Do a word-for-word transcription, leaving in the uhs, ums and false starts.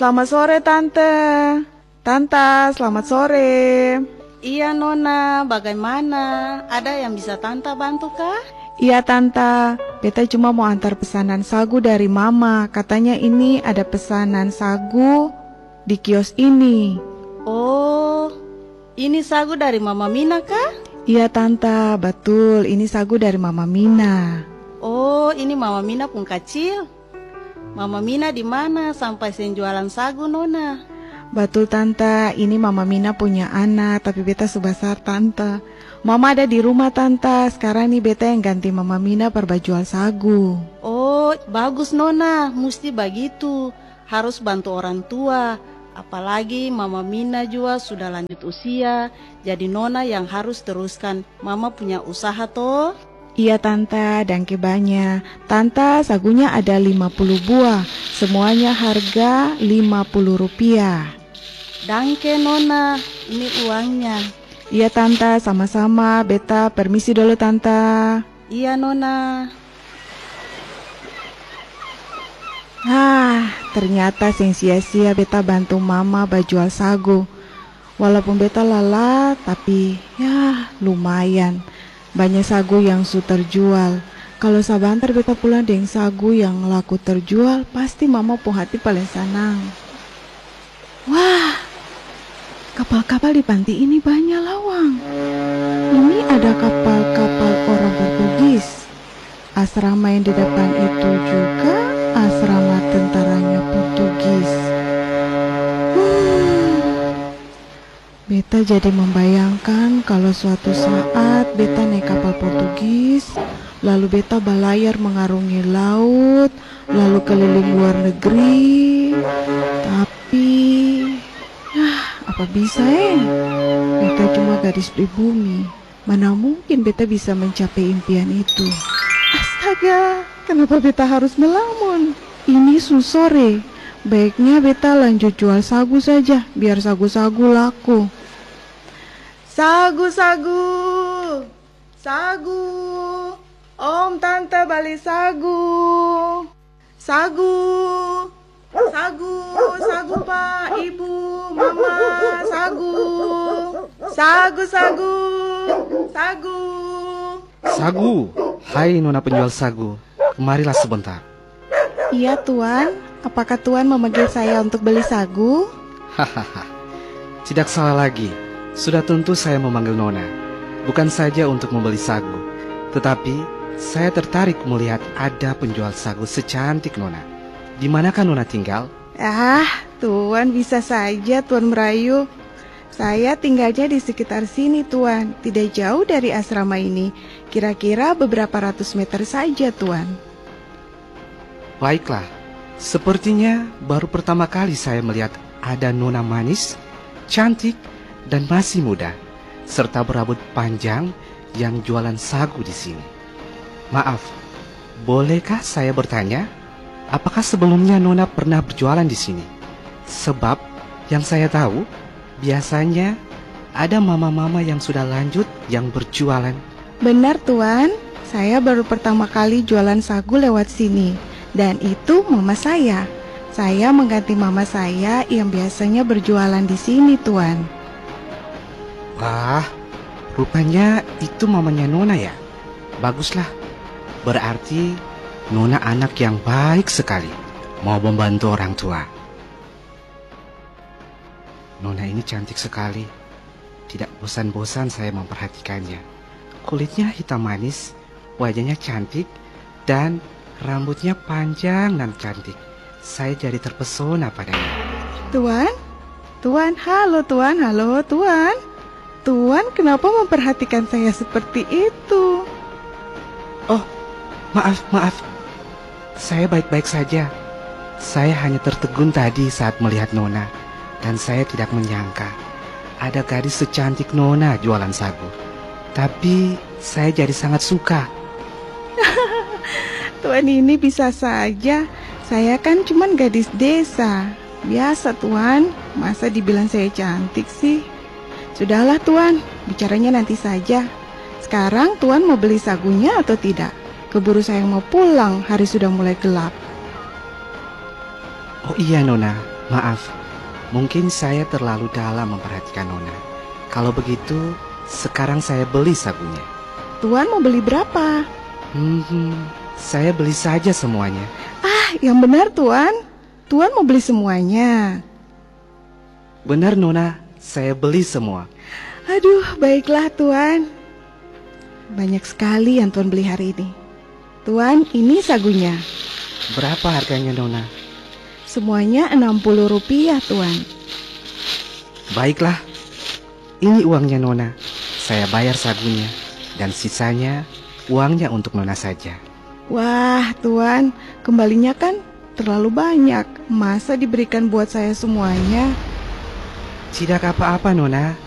Selamat sore Tante. Tante, selamat sore. Iya Nona, bagaimana? Ada yang bisa Tante bantu kah? Iya Tante, beta cuma mau antar pesanan sagu dari Mama. Katanya ini ada pesanan sagu di kios ini. Oh, ini sagu dari Mama Mina kah? Iya Tante, betul, ini sagu dari Mama Mina. Oh, ini Mama Mina pun kecil. Mama Mina di mana sampai sen jualan sagu Nona? Betul Tante, ini Mama Mina punya anak, tapi beta sebesar Tante. Mama ada di rumah Tante, sekarang nih beta yang ganti Mama Mina perbajual sagu. Oh, bagus Nona, mesti begitu. Harus bantu orang tua. Apalagi Mama Mina juga sudah lanjut usia. Jadi Nona yang harus teruskan. Mama punya usaha toh. Iya Tante, dangke banyak. Tante, sagunya ada lima puluh buah. Semuanya harga lima puluh rupiah. Dangke Nona, ini uangnya. Iya Tante, sama-sama. Beta permisi dulu Tante. Iya Nona. Ah, ternyata sing sia-sia beta bantu Mama bajual sagu. Walaupun beta lelah, tapi ya lumayan. Banyak sagu yang su terjual. Kalau sabantar beta pulang dengan sagu yang laku terjual, pasti Mama pun hati paling senang. Wah, kapal-kapal di pantai ini banyak lawang. Ini ada kapal-kapal orang Portugis. Asrama yang di depan itu juga asrama tentaranya Portugis. Hmm. Beta jadi membayangkan kalau suatu saat beta naik kapal Portugis, lalu beta balayar mengarungi laut, lalu keliling luar negeri. Tapi, ah, apa bisa eh? Beta cuma gadis pribumi. Mana mungkin beta bisa mencapai impian itu? Astaga, kenapa beta harus melamun? Ini su sore. Baiknya beta lanjut jual sagu saja, biar sagu-sagu laku. Sagu, sagu, sagu, Om Tante beli sagu, sagu, sagu, sagu Pak, Ibu, Mama, sagu, sagu, sagu, sagu. Sagu, hai Nona penjual sagu, kemarilah sebentar. Iya Tuan, apakah Tuan memanggil saya untuk beli sagu? Hahaha, tidak salah lagi. Sudah tentu saya memanggil Nona, bukan saja untuk membeli sagu, tetapi saya tertarik melihat ada penjual sagu secantik Nona. Di manakah Nona tinggal? Ah, Tuan bisa saja Tuan merayu. Saya tinggalnya di sekitar sini Tuan, tidak jauh dari asrama ini. Kira-kira beberapa ratus meter saja Tuan. Baiklah, sepertinya baru pertama kali saya melihat ada Nona manis, cantik, dan masih muda, serta berambut panjang yang jualan sagu di sini. Maaf, bolehkah saya bertanya, apakah sebelumnya Nona pernah berjualan di sini? Sebab yang saya tahu, biasanya ada mama-mama yang sudah lanjut yang berjualan. Benar Tuan, saya baru pertama kali jualan sagu lewat sini. Dan itu mama saya. Saya mengganti mama saya yang biasanya berjualan di sini Tuan. Wah, rupanya itu mamanya Nona ya. Baguslah, berarti Nona anak yang baik sekali, mau membantu orang tua. Nona ini cantik sekali. Tidak bosan-bosan saya memperhatikannya. Kulitnya hitam manis, wajahnya cantik, dan rambutnya panjang dan cantik. Saya jadi terpesona padanya. Tuan? Tuan, halo Tuan, halo Tuan. Tuan kenapa memperhatikan saya seperti itu? Oh, maaf, maaf. Saya baik-baik saja. Saya hanya tertegun tadi saat melihat Nona. Dan saya tidak menyangka ada gadis secantik Nona jualan sagu. Tapi saya jadi sangat suka. Tuan ini bisa saja. Saya kan cuman gadis desa. Biasa Tuan, masa dibilang saya cantik sih? Sudahlah Tuan, bicaranya nanti saja. Sekarang Tuan mau beli sagunya atau tidak? Keburu saya mau pulang, hari sudah mulai gelap. Oh iya Nona, Maaf, mungkin saya terlalu dalam memperhatikan Nona. Kalau begitu, sekarang saya beli sagunya. Tuan mau beli berapa? Hmm, saya beli saja semuanya. Ah, yang benar Tuan. Tuan mau beli semuanya. Benar Nona, saya beli semua. Aduh, baiklah Tuan. Banyak sekali yang Tuan beli hari ini. Tuan, ini sagunya. Berapa harganya Nona? Semuanya enam puluh rupiah Tuan. Baiklah, ini uangnya Nona. Saya bayar sagunya, dan sisanya uangnya untuk Nona saja. Wah Tuan, kembalinya kan terlalu banyak. Masa diberikan buat saya semuanya? Tidak apa-apa Nona,